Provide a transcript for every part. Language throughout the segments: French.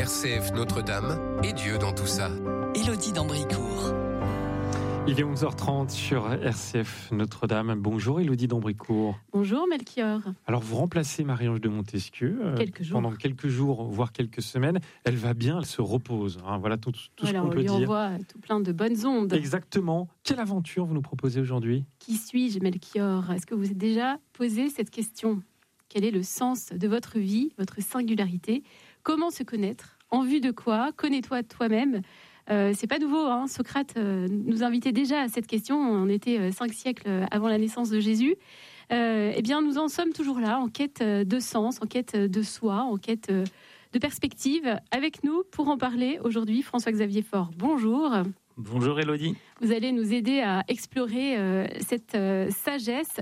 RCF Notre-Dame et Dieu dans tout ça. Élodie d'Ambricourt. Il est 11h30 sur RCF Notre-Dame. Bonjour Élodie d'Ambricourt. Bonjour Melchior. Alors vous remplacez Marie-Ange de Montesquieu pendant quelques jours, voire quelques semaines. Elle va bien, elle se repose. Voilà tout ce qu'on peut dire. On envoie tout plein de bonnes ondes. Exactement. Quelle aventure vous nous proposez aujourd'hui ? Qui suis-je Melchior ? Est-ce que vous vous êtes déjà posé cette question ? Quel est le sens de votre vie, votre singularité ? Comment se connaître ? En vue de quoi ? Connais-toi toi-même ? C'est pas nouveau, hein. Socrate nous invitait déjà à cette question. On était 5 siècles avant la naissance de Jésus. Eh bien, nous en sommes toujours là, en quête de sens, en quête de soi, en quête de perspective. Avec nous, pour en parler aujourd'hui, François-Xavier Faure. Bonjour. Bonjour Élodie. Vous allez nous aider à explorer cette sagesse,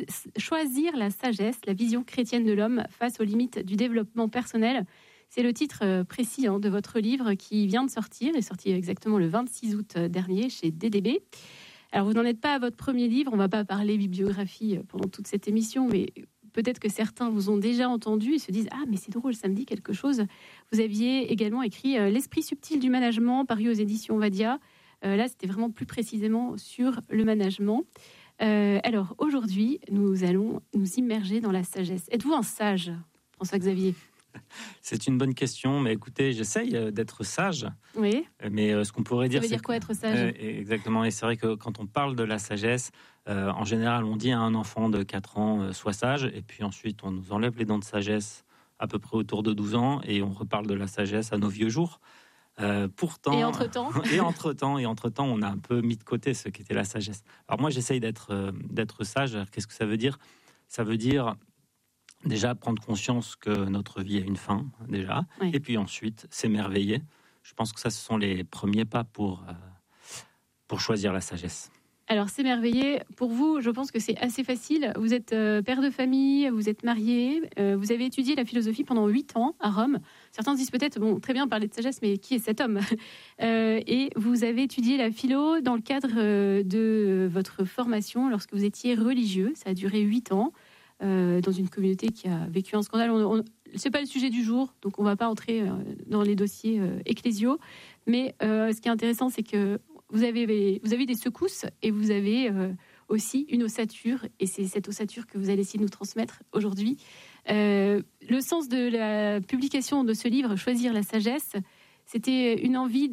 choisir la sagesse, la vision chrétienne de l'homme face aux limites du développement personnel. C'est le titre précis de votre livre qui vient de sortir, est sorti exactement le 26 août dernier chez DDB. Alors vous n'en êtes pas à votre premier livre, on ne va pas parler bibliographie pendant toute cette émission, mais peut-être que certains vous ont déjà entendu et se disent « Ah, mais c'est drôle, ça me dit quelque chose ». Vous aviez également écrit « L'esprit subtil du management » paru aux éditions Vadia. Là, c'était vraiment plus précisément sur le management. Alors aujourd'hui, nous allons nous immerger dans la sagesse. Êtes-vous un sage, François-Xavier ? C'est une bonne question, mais écoutez, j'essaye d'être sage. Oui. Mais ce qu'on pourrait dire, ça veut dire quoi être sage ? Exactement, et c'est vrai que quand on parle de la sagesse, en général, on dit à un enfant de 4 ans, sois sage, et puis ensuite, on nous enlève les dents de sagesse à peu près autour de 12 ans, et on reparle de la sagesse à nos vieux jours. Pourtant, et entre-temps, on a un peu mis de côté ce qu'était la sagesse. Alors moi, j'essaye d'être sage. Alors, qu'est-ce que ça veut dire ? Ça veut dire déjà prendre conscience que notre vie a une fin, déjà, oui. Et puis ensuite s'émerveiller. Je pense que ça, ce sont les premiers pas pour choisir la sagesse. Alors, s'émerveiller, pour vous, je pense que c'est assez facile. Vous êtes père de famille, vous êtes marié, vous avez étudié la philosophie pendant 8 ans à Rome. Certains se disent peut-être, bon, très bien parler de sagesse, mais qui est cet homme ? Et vous avez étudié la philo dans le cadre de votre formation lorsque vous étiez religieux. Ça a duré 8 ans. Dans une communauté qui a vécu un scandale. C'est pas le sujet du jour, donc on va pas entrer dans les dossiers ecclésiaux. Mais ce qui est intéressant, c'est que vous avez des secousses et vous avez aussi une ossature, et c'est cette ossature que vous allez essayer de nous transmettre aujourd'hui. Le sens de la publication de ce livre, Choisir la sagesse, c'était une envie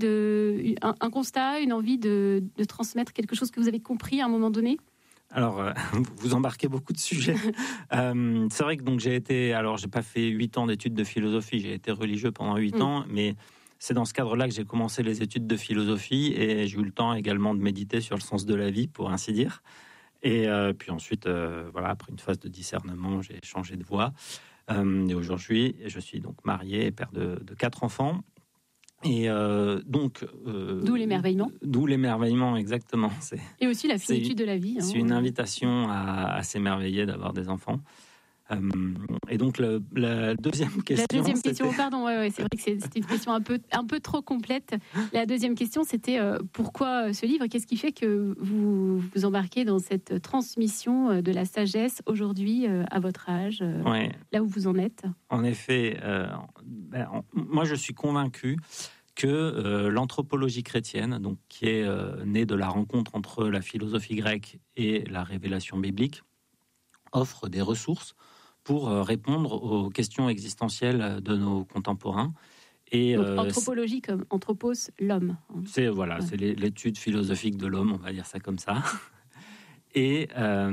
un constat, une envie de transmettre quelque chose que vous avez compris à un moment donné. Alors, vous embarquez beaucoup de sujets. C'est vrai que donc j'ai pas fait 8 ans d'études de philosophie, j'ai été religieux pendant 8 ans, mais c'est dans ce cadre-là que j'ai commencé les études de philosophie et j'ai eu le temps également de méditer sur le sens de la vie, pour ainsi dire. Et puis ensuite, après une phase de discernement, j'ai changé de voie. Et aujourd'hui, je suis donc marié et père de 4 enfants. Et d'où l'émerveillement. D'où l'émerveillement, exactement. Et aussi la finitude de la vie. C'est une invitation à s'émerveiller d'avoir des enfants. Et donc la deuxième question. La deuxième question, pardon, c'est vrai que c'était une question un peu trop complète. La deuxième question, c'était pourquoi ce livre ? Qu'est-ce qui fait que vous vous embarquez dans cette transmission de la sagesse aujourd'hui à votre âge, là où vous en êtes ? En effet, moi je suis convaincu que l'anthropologie chrétienne, donc qui est née de la rencontre entre la philosophie grecque et la révélation biblique, offre des ressources pour répondre aux questions existentielles de nos contemporains. Et donc, anthropologie comme anthropos, l'homme. C'est l'étude philosophique de l'homme, on va dire ça comme ça. Et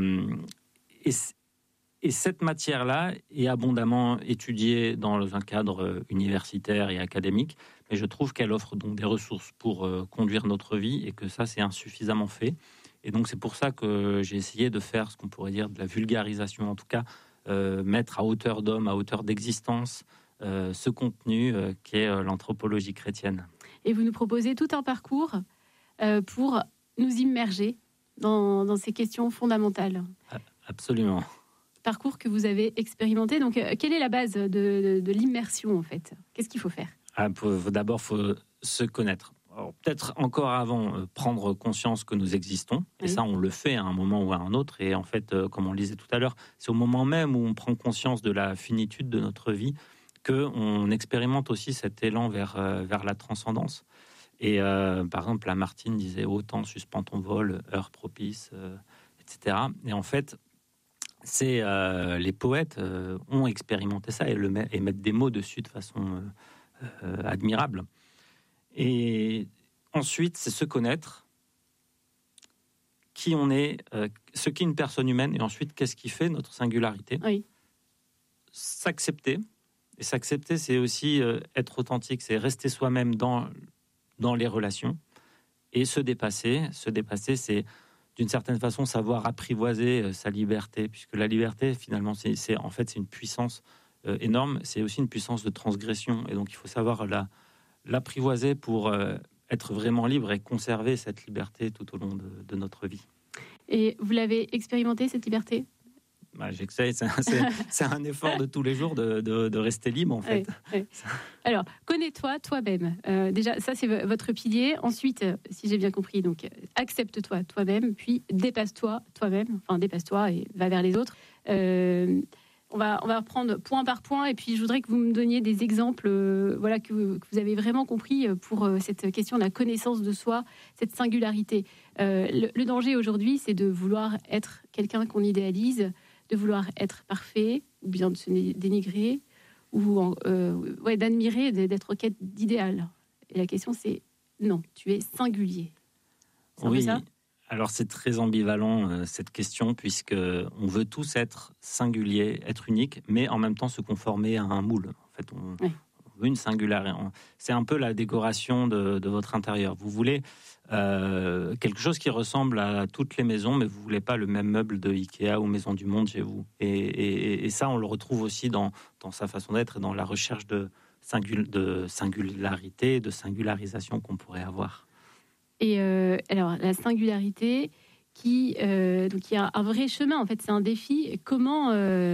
cette matière-là est abondamment étudiée dans un cadre universitaire et académique, mais je trouve qu'elle offre donc des ressources pour conduire notre vie et que ça, c'est insuffisamment fait. Et donc, c'est pour ça que j'ai essayé de faire ce qu'on pourrait dire de la vulgarisation, en tout cas, mettre à hauteur d'homme, à hauteur d'existence, ce contenu qui est l'anthropologie chrétienne. Et vous nous proposez tout un parcours pour nous immerger dans ces questions fondamentales. Absolument. Parcours que vous avez expérimenté. Donc, quelle est la base de l'immersion, en fait ? Qu'est-ce qu'il faut faire ? D'abord, il faut se connaître. Alors, peut-être encore avant, prendre conscience que nous existons. Et ça, on le fait à un moment ou à un autre. Et en fait, comme on le disait tout à l'heure, c'est au moment même où on prend conscience de la finitude de notre vie qu'on expérimente aussi cet élan vers la transcendance. Et par exemple, Lamartine disait « Autant suspends ton vol, heure propice », etc. Et en fait, les poètes ont expérimenté ça et mettent des mots dessus de façon admirable. Et ensuite, c'est se connaître, qui on est, ce qu'est une personne humaine, et ensuite, qu'est-ce qui fait notre singularité. Oui. S'accepter. Et s'accepter, c'est aussi être authentique, c'est rester soi-même dans les relations et se dépasser. Se dépasser, c'est d'une certaine façon savoir apprivoiser sa liberté, puisque la liberté, finalement, c'est une puissance énorme, c'est aussi une puissance de transgression, et donc il faut savoir l'apprivoiser pour être vraiment libre et conserver cette liberté tout au long de notre vie. Et vous l'avez expérimenté, cette liberté ? J'essaie, c'est un effort de tous les jours de rester libre, en fait. Oui. Alors, connais-toi toi-même. Déjà, ça, c'est votre pilier. Ensuite, si j'ai bien compris, donc accepte-toi toi-même, puis dépasse-toi toi-même. Enfin, dépasse-toi et va vers les autres. On va reprendre point par point, et puis je voudrais que vous me donniez des exemples que vous avez vraiment compris pour cette question de la connaissance de soi, cette singularité. Le danger aujourd'hui, c'est de vouloir être quelqu'un qu'on idéalise, de vouloir être parfait, ou bien de se dénigrer, ou d'admirer, d'être en quête d'idéal. Et la question, c'est non, tu es singulier. C'est oui. ça ? Alors c'est très ambivalent cette question, puisque on veut tous être singuliers, être uniques, mais en même temps se conformer à un moule. En fait, on veut une singularité. C'est un peu la décoration de votre intérieur. Vous voulez quelque chose qui ressemble à toutes les maisons, mais vous voulez pas le même meuble de Ikea ou Maison du Monde chez vous. Et ça, on le retrouve aussi dans sa façon d'être et dans la recherche de singularité, de singularisation qu'on pourrait avoir. Et alors, la singularité, donc il y a un vrai chemin, en fait, c'est un défi. Comment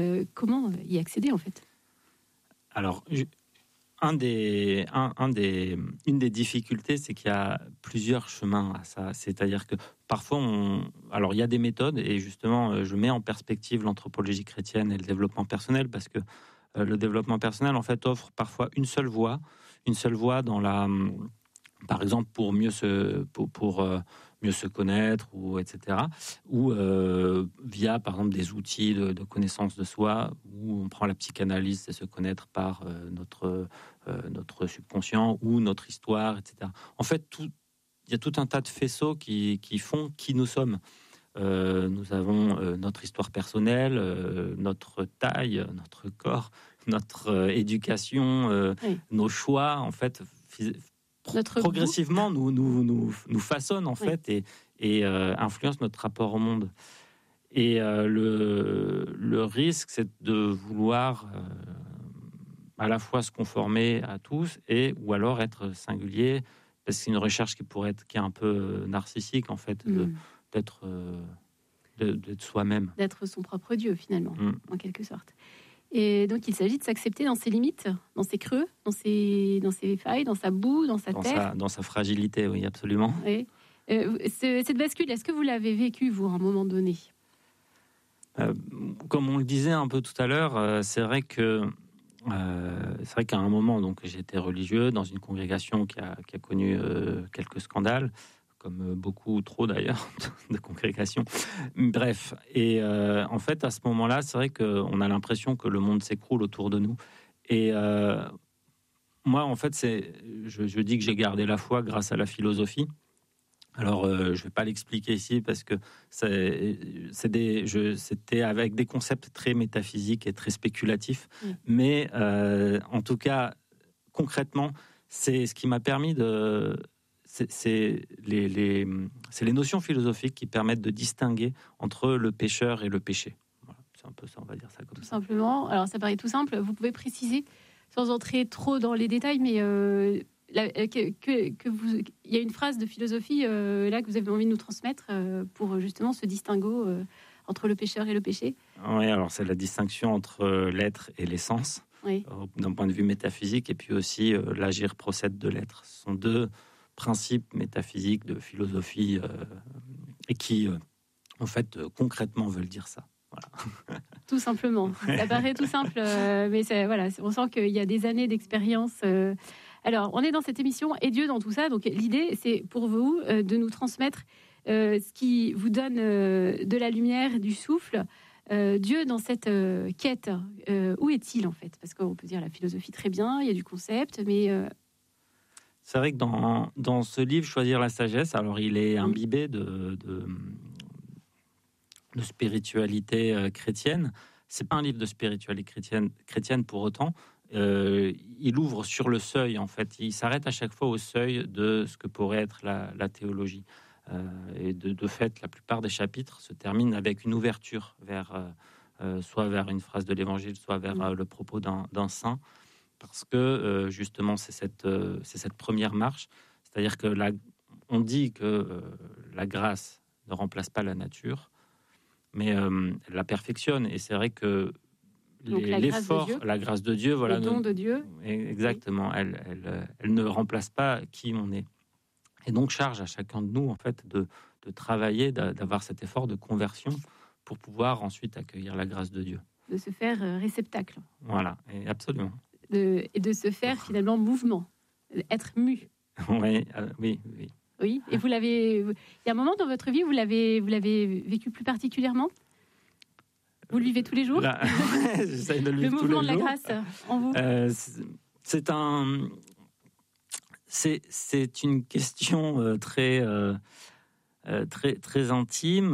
y accéder, en fait ? Alors, une des difficultés, c'est qu'il y a plusieurs chemins à ça. C'est-à-dire que parfois, alors il y a des méthodes, et justement, je mets en perspective l'anthropologie chrétienne et le développement personnel, parce que le développement personnel, en fait, offre parfois une seule voie dans la... Par exemple, pour mieux se connaître, ou etc. Ou via, par exemple, des outils de connaissance de soi, où on prend la psychanalyse, c'est se connaître par notre subconscient ou notre histoire, etc. En fait, il y a tout un tas de faisceaux qui font qui nous sommes. Nous avons notre histoire personnelle, notre taille, notre corps, notre éducation, nos choix, en fait. Progressivement nous façonne, en fait, et influence notre rapport au monde. Et le risque, c'est de vouloir à la fois se conformer à tous, ou alors être singulier, parce que c'est une recherche qui est un peu narcissique, en fait, d'être soi-même. D'être son propre Dieu, finalement, en quelque sorte. Et donc, il s'agit de s'accepter dans ses limites, dans ses creux, dans ses failles, dans sa boue, dans sa terre. Dans sa fragilité, oui, absolument. Oui. Cette bascule, est-ce que vous l'avez vécue, vous, à un moment donné ? Comme on le disait un peu tout à l'heure, c'est vrai qu'à un moment, donc, j'étais religieux dans une congrégation qui a connu quelques scandales, comme beaucoup trop d'ailleurs de congrégations. Bref, et en fait, à ce moment-là, c'est vrai qu'on a l'impression que le monde s'écroule autour de nous. Et moi, en fait, je dis que j'ai gardé la foi grâce à la philosophie. Alors, je ne vais pas l'expliquer ici, parce que c'était avec des concepts très métaphysiques et très spéculatifs. Mais en tout cas, concrètement, c'est ce qui m'a permis de... C'est les notions philosophiques qui permettent de distinguer entre le pécheur et le péché. Voilà, c'est un peu ça, on va dire ça comme ça. Tout simplement. Alors, ça paraît tout simple. Vous pouvez préciser, sans entrer trop dans les détails, mais il y a une phrase de philosophie là que vous avez envie de nous transmettre pour justement ce distinguo entre le pécheur et le péché. Oui, alors c'est la distinction entre l'être et l'essence, d'un point de vue métaphysique, et puis aussi l'agir procède de l'être. Ce sont deux principes métaphysiques de philosophie et qui, en fait, concrètement veulent dire ça. Voilà. Voilà. Tout simplement. Ça paraît tout simple, mais on sent qu'il y a des années d'expérience. Alors, on est dans cette émission « Et Dieu dans tout ça ». Donc, l'idée, c'est pour vous de nous transmettre ce qui vous donne de la lumière, du souffle. Dieu dans cette quête, où est-il en fait? Parce qu'on peut dire la philosophie très bien, il y a du concept, mais... C'est vrai que dans ce livre, Choisir la sagesse, alors il est imbibé de spiritualité chrétienne. C'est pas un livre de spiritualité chrétienne pour autant. Il ouvre sur le seuil, en fait. Il s'arrête à chaque fois au seuil de ce que pourrait être la théologie. Et de fait, la plupart des chapitres se terminent avec une ouverture soit vers une phrase de l'Évangile, soit vers le propos d'un saint. Parce que justement, c'est cette première marche. C'est-à-dire que on dit que la grâce ne remplace pas la nature, mais elle la perfectionne. Et c'est vrai que l'effort, la grâce de Dieu, voilà, le don de Dieu, exactement, oui. Elle ne remplace pas qui on est. Et donc charge à chacun de nous en fait de travailler, d'avoir cet effort de conversion pour pouvoir ensuite accueillir la grâce de Dieu. De se faire réceptacle. Voilà, et absolument. Et de se faire finalement mouvement, être mu. Oui. Oui, et il y a un moment dans votre vie où vous l'avez vécu plus particulièrement? Vous le vivez tous les jours? J'essaie de le vivre tous les jours. Le mouvement de la grâce en vous? C'est une question très intime.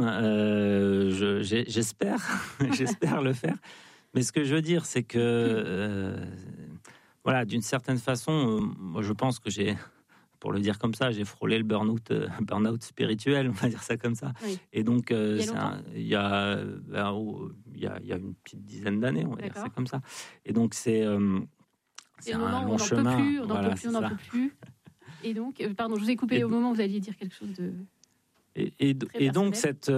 J'espère le faire. Mais ce que je veux dire, c'est que voilà, d'une certaine façon, moi, je pense que pour le dire comme ça, j'ai frôlé le burn-out spirituel, on va dire ça comme ça. Oui. Et donc, il y a une petite dizaine d'années, on va dire ça comme ça. Et donc, c'est un long chemin. On n'en peut plus. Et donc, pardon, je vous ai coupé au moment où vous alliez dire quelque chose de... Et donc, cette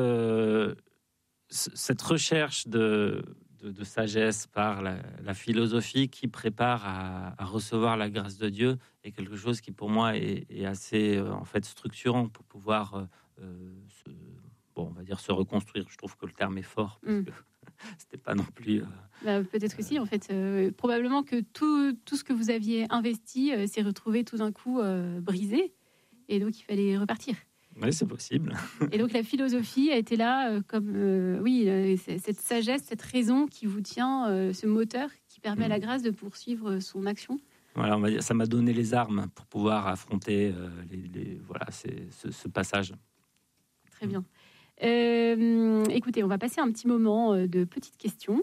recherche de sagesse par la philosophie qui prépare à recevoir la grâce de Dieu est quelque chose qui, pour moi, est assez en fait structurant pour pouvoir on va dire se reconstruire. Je trouve que le terme est fort parce que c'était pas non plus... peut-être que si, en fait. Probablement que tout ce que vous aviez investi s'est retrouvé tout d'un coup brisé. Et donc, il fallait repartir. Oui, c'est possible. Et donc, la philosophie a été là comme... cette sagesse, cette raison qui vous tient, ce moteur qui permet à la grâce de poursuivre son action. Voilà, on va dire, ça m'a donné les armes pour pouvoir affronter ce passage. Très bien. Écoutez, on va passer un petit moment de petites questions.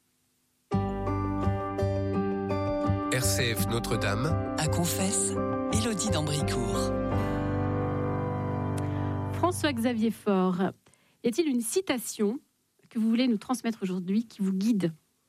RCF Notre-Dame. À Confesse, Élodie d'Ambricourt. François-Xavier Faure, y a-t-il une citation que vous voulez nous transmettre aujourd'hui qui vous guide?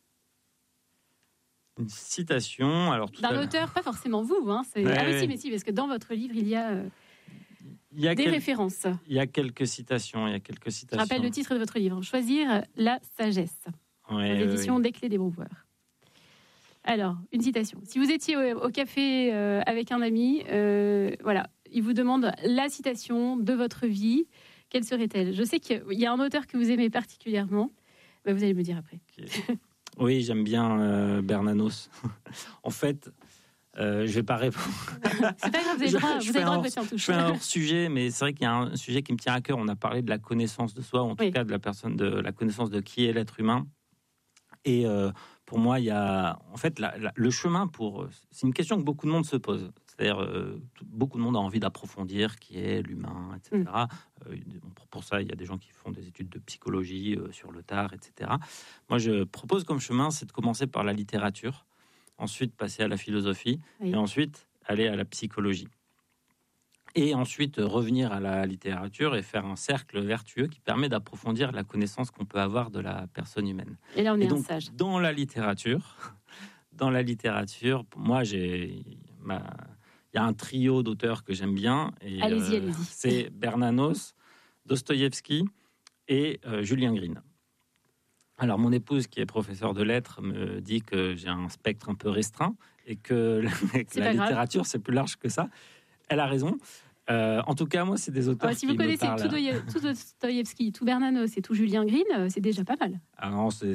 Une citation, alors d'un auteur, pas forcément vous, hein. Si, parce que dans votre livre il y a des références. Il y a quelques citations. Je rappelle le titre de votre livre, Choisir la sagesse, l'édition des Clés des Brouweurs. Alors, une citation. Si vous étiez au café avec un ami, il vous demande la citation de votre vie, quelle serait-elle? Je sais qu'il y a un auteur que vous aimez particulièrement. Vous allez me dire après. Okay. Oui, j'aime bien Bernanos. En fait, je vais pas répondre. C'est pas grave, vous avez le droit de passer en touche. Je fais un hors-sujet, mais c'est vrai qu'il y a un sujet qui me tient à cœur. On a parlé de la connaissance de soi, en tout cas de la connaissance de qui est l'être humain. Et pour moi, il y a en fait le chemin c'est une question que beaucoup de monde se pose. C'est-à-dire, beaucoup de monde a envie d'approfondir qui est l'humain, etc. Pour ça, il y a des gens qui font des études de psychologie sur le tard, etc. Moi, je propose comme chemin, c'est de commencer par la littérature, ensuite passer à la philosophie, et ensuite aller à la psychologie. Et ensuite revenir à la littérature et faire un cercle vertueux qui permet d'approfondir la connaissance qu'on peut avoir de la personne humaine. Et là, on est donc, un sage. Dans la littérature, pour moi, il y a un trio d'auteurs que j'aime bien. Et, allez-y. C'est Bernanos, Dostoïevski et Julien Green. Alors, mon épouse, qui est professeure de lettres, me dit que j'ai un spectre un peu restreint et que la littérature, c'est plus large que ça. Elle a raison. En tout cas, moi, c'est des auteurs si vous connaissez tout Dostoïevski, tout Bernanos et tout Julien Green, c'est déjà pas mal. Ah non, c'est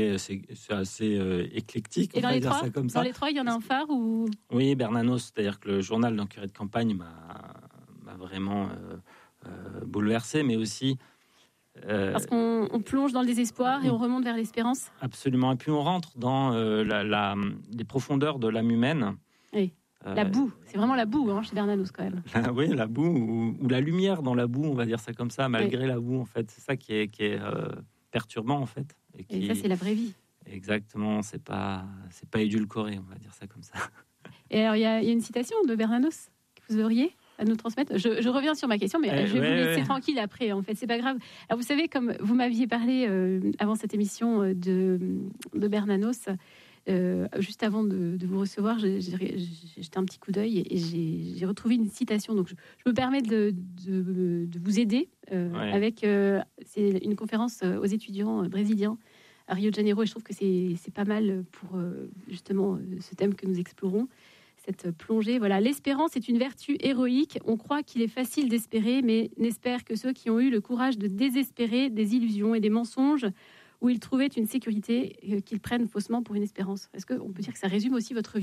assez éclectique. Et dans les trois, il y en a un phare ou... Oui, Bernanos, c'est-à-dire que le journal d'un curé de campagne m'a vraiment bouleversé, mais aussi... Parce qu'on plonge dans le désespoir et on remonte vers l'espérance. Absolument. Et puis on rentre dans les profondeurs de l'âme humaine. Oui. La boue, c'est vraiment la boue chez Bernanos quand même. Oui, la boue ou la lumière dans la boue, on va dire ça comme ça, malgré la boue en fait. C'est ça qui est perturbant en fait. Et ça, c'est la vraie vie. Exactement, c'est pas édulcoré, on va dire ça comme ça. Et alors, il y a une citation de Bernanos que vous auriez à nous transmettre. Je reviens sur ma question, mais je vais vous laisser tranquille après. En fait, c'est pas grave. Alors, vous savez, comme vous m'aviez parlé avant cette émission de Bernanos. Juste avant de vous recevoir, j'ai jeté un petit coup d'œil et j'ai retrouvé une citation. Donc, je me permets de vous aider avec c'est une conférence aux étudiants brésiliens à Rio de Janeiro. Et je trouve que c'est pas mal pour justement ce thème que nous explorons, cette plongée. Voilà, l'espérance est une vertu héroïque. On croit qu'il est facile d'espérer, mais n'espère que ceux qui ont eu le courage de désespérer des illusions et des mensonges où ils trouvaient une sécurité qu'ils prennent faussement pour une espérance. Est-ce qu'on peut dire que ça résume aussi votre vie ?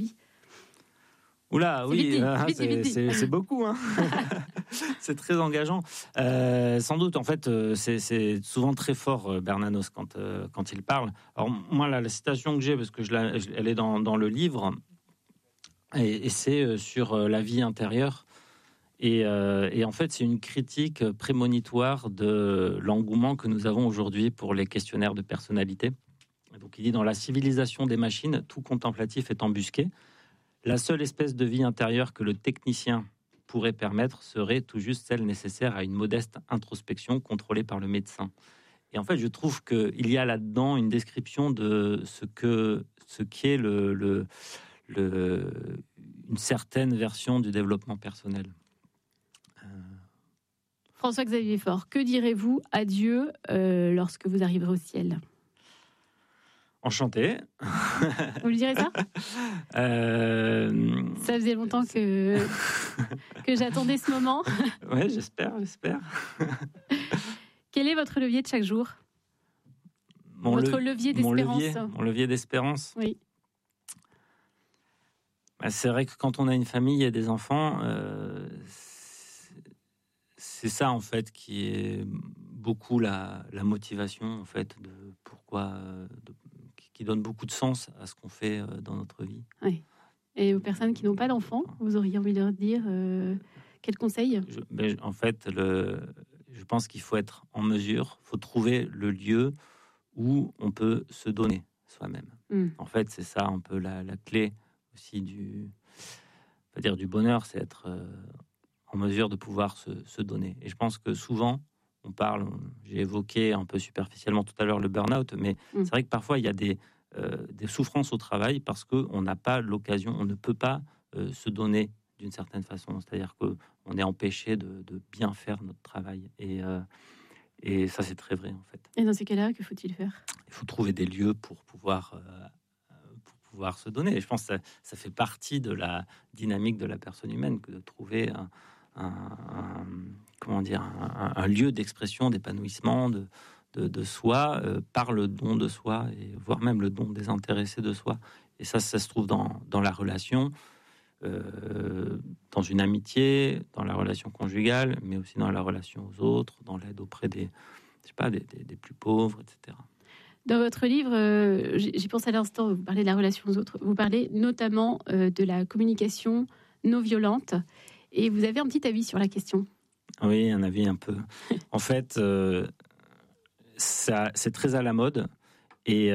Oula, oui, c'est beaucoup. Hein. C'est très engageant. Sans doute, en fait, c'est souvent très fort, Bernanos, quand il parle. Alors, moi, la citation que j'ai, parce que elle est dans le livre, et c'est sur la vie intérieure. Et en fait, c'est une critique prémonitoire de l'engouement que nous avons aujourd'hui pour les questionnaires de personnalité. Donc, il dit, dans la civilisation des machines, tout contemplatif est embusqué. La seule espèce de vie intérieure que le technicien pourrait permettre serait tout juste celle nécessaire à une modeste introspection contrôlée par le médecin. Et en fait, je trouve qu'il y a là-dedans une description de ce qu'est une certaine version du développement personnel. François-Xavier Faure, que direz-vous à Dieu lorsque vous arriverez au ciel ? Enchanté. Vous lui direz ça ? Ça faisait longtemps que j'attendais ce moment. Oui, j'espère. Quel est votre levier de chaque jour ? Votre levier d'espérance. Mon levier d'espérance. Oui. C'est vrai que quand on a une famille et des enfants, c'est ça en fait qui est beaucoup la motivation en fait de pourquoi, qui donne beaucoup de sens à ce qu'on fait dans notre vie. Oui. Et aux personnes qui n'ont pas d'enfants, vous auriez envie de leur dire quel conseil ? En fait, je pense qu'il faut être en mesure, il faut trouver le lieu où on peut se donner soi-même. En fait, c'est ça un peu la clé aussi du bonheur, c'est être en mesure de pouvoir se donner. Et je pense que souvent, j'ai évoqué un peu superficiellement tout à l'heure le burn-out, mais c'est vrai que parfois il y a des souffrances au travail parce qu'on n'a pas l'occasion, on ne peut pas se donner d'une certaine façon. C'est-à-dire qu'on est empêché de bien faire notre travail. Et ça, c'est très vrai, en fait. Et dans ces cas-là, que faut-il faire ? Il faut trouver des lieux pour pouvoir se donner. Et je pense que ça fait partie de la dynamique de la personne humaine que de trouver un lieu d'expression, d'épanouissement de soi par le don de soi, et voire même le don désintéressé de soi. Et ça se trouve dans la relation, dans une amitié, dans la relation conjugale, mais aussi dans la relation aux autres, dans l'aide auprès des plus pauvres, etc. Dans votre livre, j'y pense à l'instant, vous parlez de la relation aux autres, vous parlez notamment de la communication non violente, et vous avez un petit avis sur la question. Oui, un avis un peu. En fait, c'est très à la mode, et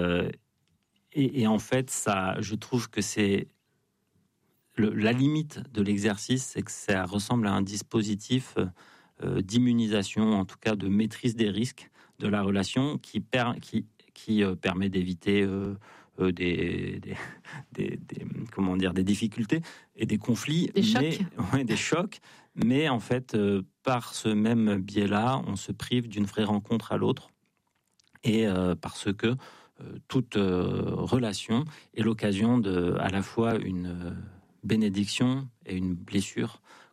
en fait, je trouve que c'est la limite de l'exercice, c'est que ça ressemble à un dispositif d'immunisation, en tout cas de maîtrise des risques de la relation, qui permet d'éviter des difficultés et des conflits, des chocs. Mais en fait, par ce même biais-là, on se prive d'une vraie rencontre à l'autre, et parce que toute relation est l'occasion à la fois une bénédiction et une blessure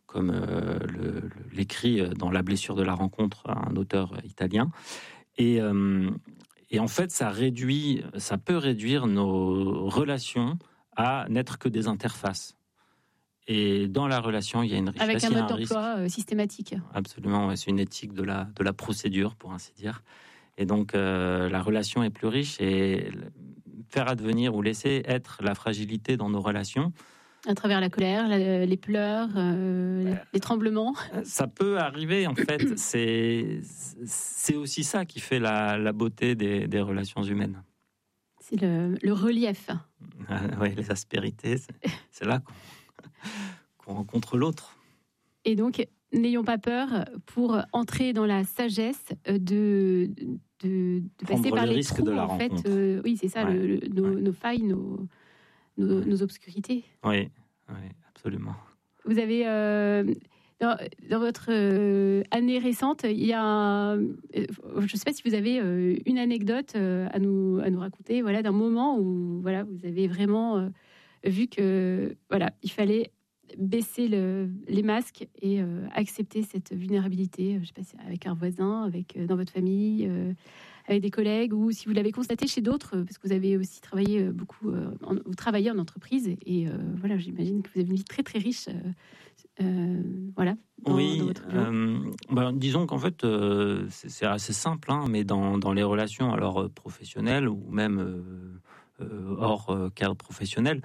comme l'écrit dans La blessure de la rencontre, un auteur italien. Et en fait, ça peut réduire nos relations à n'être que des interfaces. Et dans la relation, il y a une richesse. Avec un mode d'emploi systématique. Absolument, c'est une éthique de la procédure, pour ainsi dire. Et donc, la relation est plus riche, et faire advenir ou laisser être la fragilité dans nos relations. À travers la colère, les pleurs, les tremblements. Ça peut arriver, en fait. C'est aussi ça qui fait la beauté des relations humaines. C'est le relief. Oui, les aspérités, c'est là qu'on rencontre l'autre. Et donc, n'ayons pas peur pour entrer dans la sagesse de passer par les trous, de la en rencontre. fait. Oui, c'est ça, nos failles, nos obscurités. Oui, absolument. Vous avez, dans votre année récente, il y a je ne sais pas si vous avez une anecdote à nous raconter, voilà, d'un moment où voilà, vous avez vraiment vu que voilà, il fallait baisser les masques et accepter cette vulnérabilité, je ne sais pas si avec un voisin, dans votre famille, avec des collègues, ou si vous l'avez constaté chez d'autres, parce que vous avez aussi travaillé beaucoup, vous travaillez en entreprise, et voilà, j'imagine que vous avez une vie très très riche, voilà. Dans votre bureau. Disons qu'en fait, c'est assez simple, hein, mais dans les relations, alors professionnelles ou même hors cadre professionnel,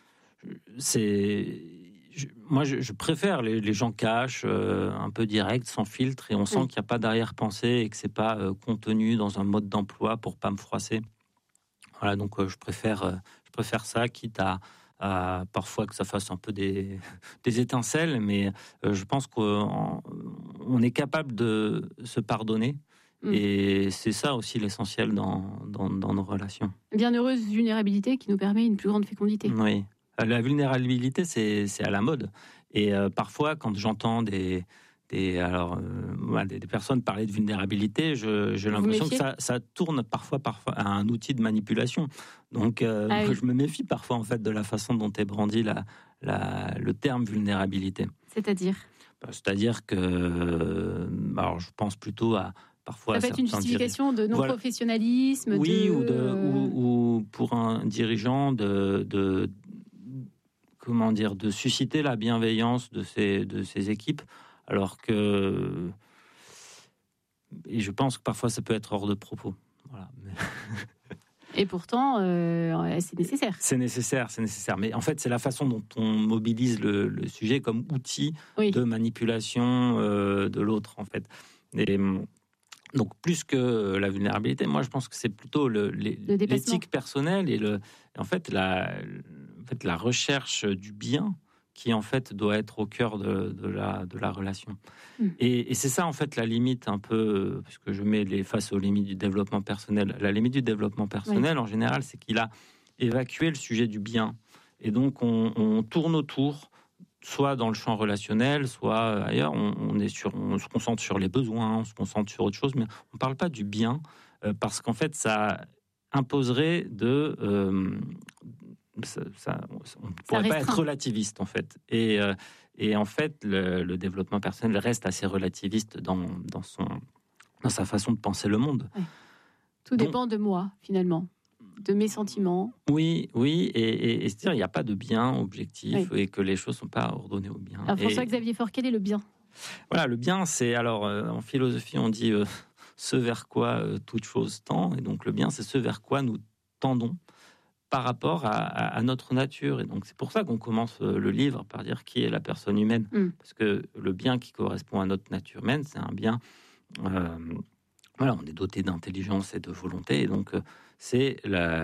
moi, je préfère les gens cash, un peu direct, sans filtre, et on sent qu'il n'y a pas d'arrière-pensée et que c'est pas contenu dans un mode d'emploi pour pas me froisser. Voilà, donc je préfère ça, quitte à parfois que ça fasse un peu des étincelles, mais je pense qu'on est capable de se pardonner. Et c'est ça aussi l'essentiel dans nos relations. Bienheureuse vulnérabilité qui nous permet une plus grande fécondité. Oui. La vulnérabilité, c'est à la mode. Et parfois, quand j'entends des personnes parler de vulnérabilité, j'ai l'impression que ça tourne parfois à un outil de manipulation. Donc, je me méfie parfois en fait de la façon dont est brandi le terme vulnérabilité. C'est-à-dire que, alors, je pense plutôt à parfois. Ça peut être une justification de non-professionnalisme. Oui, ou pour un dirigeant de susciter la bienveillance de ses équipes, alors que... Et je pense que parfois, ça peut être hors de propos. Voilà. Et pourtant, c'est nécessaire. C'est nécessaire. Mais en fait, c'est la façon dont on mobilise le sujet comme outil de manipulation de l'autre, en fait. Et donc, plus que la vulnérabilité, moi, je pense que c'est plutôt l'éthique personnelle et en fait, la recherche du bien qui, en fait, doit être au cœur de la relation. Et c'est ça, en fait, la limite un peu, puisque je mets face aux limites du développement personnel. La limite du développement personnel, en général, c'est qu'il a évacué le sujet du bien. Et donc, on tourne autour, soit dans le champ relationnel, soit ailleurs. On se concentre sur les besoins, on se concentre sur autre chose, mais on ne parle pas du bien, parce qu'en fait, ça imposerait on ne pourrait pas être relativiste, en fait. Et en fait, le développement personnel reste assez relativiste dans sa façon de penser le monde. Ouais. Tout dépend de moi, finalement, de mes sentiments. Oui, et c'est-à-dire il n'y a pas de bien objectif, et que les choses ne sont pas ordonnées au bien. Alors, François-Xavier Faure, quel est le bien ? Voilà, le bien, c'est... Alors, en philosophie, on dit ce vers quoi toute chose tend, et donc le bien, c'est ce vers quoi nous tendons par rapport à notre nature. Et donc, c'est pour ça qu'on commence le livre par dire qui est la personne humaine. Parce que le bien qui correspond à notre nature humaine, c'est un bien... voilà, on est doté d'intelligence et de volonté. Et donc, c'est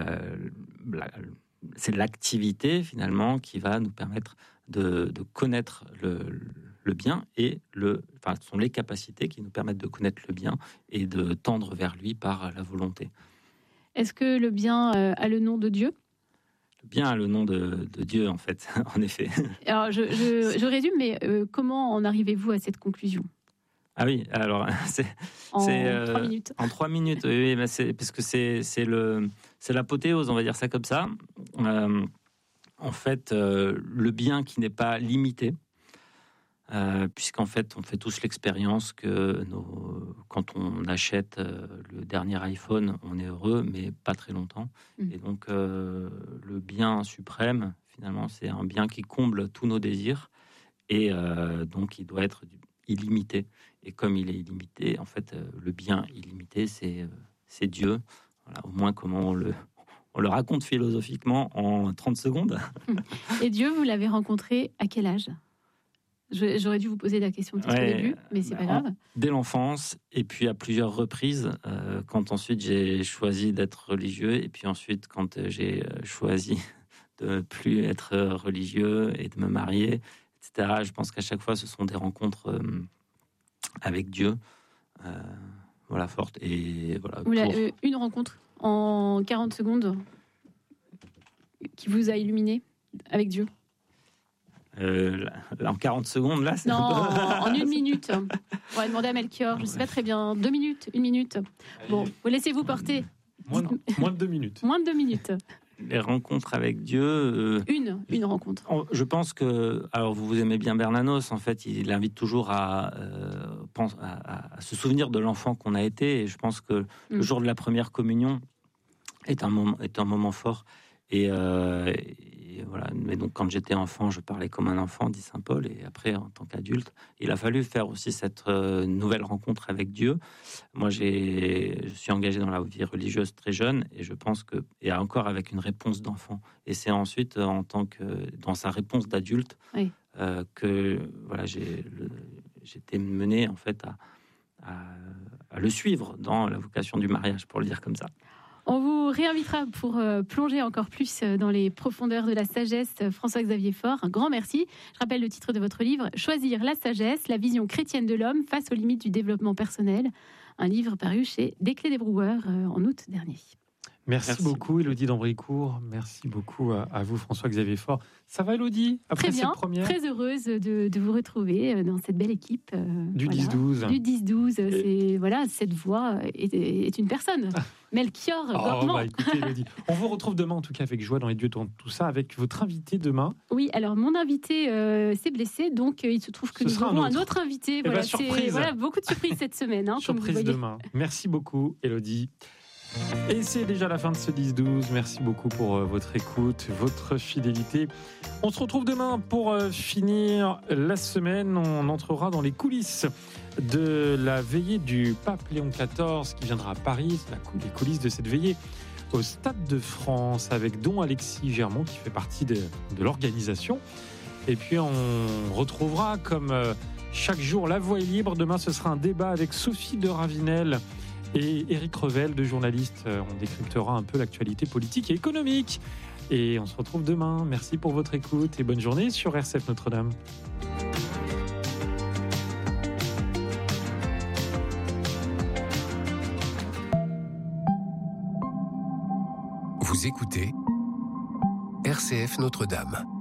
l'activité, finalement, qui va nous permettre de connaître le bien. Et ce sont les capacités qui nous permettent de connaître le bien et de tendre vers lui par la volonté. Est-ce que le bien a le nom de Dieu ? Le bien a le nom de Dieu, en fait, en effet. Alors, je résume, mais comment en arrivez-vous à cette conclusion ? Ah oui, alors, en 3 minutes. En 3 minutes, oui, parce que c'est l'apothéose, on va dire ça comme ça. En fait, le bien qui n'est pas limité, puisqu'en fait, on fait tous l'expérience que quand on achète le dernier iPhone, on est heureux, mais pas très longtemps. Et donc, le bien suprême, finalement, c'est un bien qui comble tous nos désirs, et donc il doit être illimité. Et comme il est illimité, en fait, le bien illimité, c'est Dieu. Voilà, au moins, comment on le raconte philosophiquement en 30 secondes. Et Dieu, vous l'avez rencontré à quel âge ? J'aurais dû vous poser la question au début, mais c'est pas grave. Dès l'enfance, et puis à plusieurs reprises, quand ensuite j'ai choisi d'être religieux, et puis ensuite quand j'ai choisi de plus être religieux et de me marier, etc. Je pense qu'à chaque fois, ce sont des rencontres avec Dieu, voilà, fortes. Et voilà. Une rencontre en 40 secondes qui vous a illuminé avec Dieu. En 40 secondes, là, c'est non, en 1 minute. On va demander à Melchior, je ne sais pas très bien. 2 minutes, 1 minute. Bon, vous laissez-vous porter. Moins de 2 minutes. Moins de 2 minutes. Les rencontres avec Dieu. Une rencontre. Je pense que, alors vous aimez bien Bernanos, en fait, il invite toujours à se souvenir de l'enfant qu'on a été. Et je pense que le jour de la première communion est un moment fort. Et voilà. Mais donc, quand j'étais enfant, je parlais comme un enfant, dit saint Paul. Et après, en tant qu'adulte, il a fallu faire aussi cette nouvelle rencontre avec Dieu. Moi, je suis engagé dans la vie religieuse très jeune, et je pense que, et encore avec une réponse d'enfant. Et c'est ensuite, dans sa réponse d'adulte, que voilà, j'ai été mené en fait à le suivre dans la vocation du mariage, pour le dire comme ça. On vous réinvitera pour plonger encore plus dans les profondeurs de la sagesse. François-Xavier Faure, un grand merci. Je rappelle le titre de votre livre, « Choisir la sagesse, la vision chrétienne de l'homme face aux limites du développement personnel ». Un livre paru chez Desclés des Brouwers en août dernier. Merci beaucoup, Élodie d'Ambricourt. Merci beaucoup à vous, François-Xavier Faure. Ça va, Élodie, après très bien, cette première ? Très heureuse de vous retrouver dans cette belle équipe. Du 10-12. Du 10-12. Voilà, cette voix est une personne. Melchior Gormand. Écoutez, Élodie, on vous retrouve demain, en tout cas, avec joie dans les dieux dans tout ça, avec votre invité demain. Oui, alors mon invité s'est blessé, donc il se trouve que nous aurons un autre invité. Voilà, surprise. Beaucoup de surprises cette semaine. Surprise demain. Merci beaucoup, Élodie. Et c'est déjà la fin de ce 10-12. Merci beaucoup pour votre écoute, votre fidélité. On se retrouve demain pour finir la semaine. On entrera dans les coulisses de la veillée du pape Léon XIV qui viendra à Paris. Les coulisses de cette veillée au Stade de France avec Don Alexis Germont qui fait partie de l'organisation. Et puis on retrouvera comme chaque jour La Voix est libre. Demain ce sera un débat avec Sophie de Ravinel et Éric Revel, deux journalistes. On décryptera un peu l'actualité politique et économique. Et on se retrouve demain. Merci pour votre écoute et bonne journée sur RCF Notre-Dame. Vous écoutez RCF Notre-Dame.